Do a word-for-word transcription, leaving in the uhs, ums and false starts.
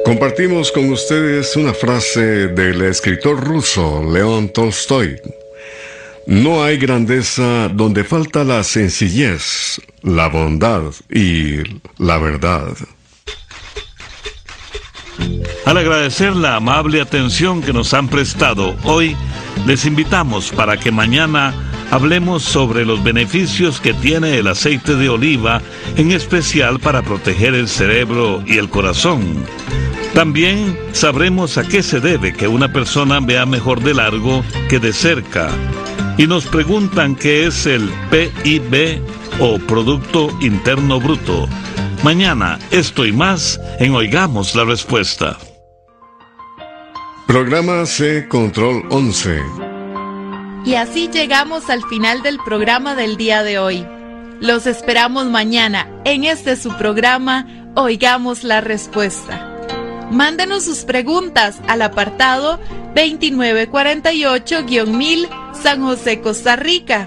Compartimos con ustedes una frase del escritor ruso León Tolstoy. No hay grandeza donde falta la sencillez, la bondad y la verdad. Al agradecer la amable atención que nos han prestado hoy, les invitamos para que mañana hablemos sobre los beneficios que tiene el aceite de oliva, en especial para proteger el cerebro y el corazón. También sabremos a qué se debe que una persona vea mejor de largo que de cerca. Y nos preguntan qué es el P I B o Producto Interno Bruto. Mañana, esto y más en Oigamos la Respuesta. Programa C Control once. Y así llegamos al final del programa del día de hoy. Los esperamos mañana en este su programa Oigamos la Respuesta. Mándenos sus preguntas al apartado veintinueve cuarenta y ocho mil San José, Costa Rica.